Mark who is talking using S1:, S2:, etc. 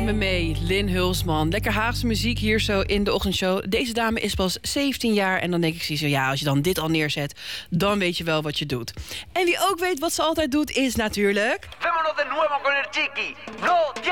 S1: me mee, Lynn Hulsman. Lekker Haagse muziek hier zo in de ochtendshow. Deze dame is pas 17 jaar en dan denk ik zo... ja, als je dan dit al neerzet, dan weet je wel wat je doet. En wie ook weet wat ze altijd doet, is natuurlijk...
S2: Vámonos de nuevo con el chiqui. No